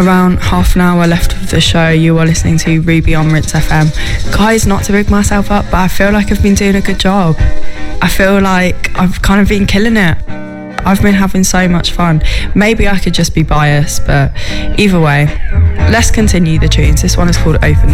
around half an hour left of the show. You are listening to Ruby on Rinse FM. Guys, not to big myself up, but I feel like I've been doing a good job. I feel like I've kind of been killing it. I've been having so much fun. Maybe I could just be biased, but either way, let's continue the tunes. This one is called Open.